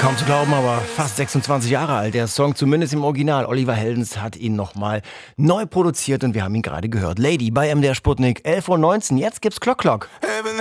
Kaum zu glauben, aber fast 26 Jahre alt. Der Song, zumindest im Original. Oliver Heldens hat ihn nochmal neu produziert und wir haben ihn gerade gehört. Lady bei MDR Sputnik, 11:19 Uhr. Jetzt gibt's Clock Clock.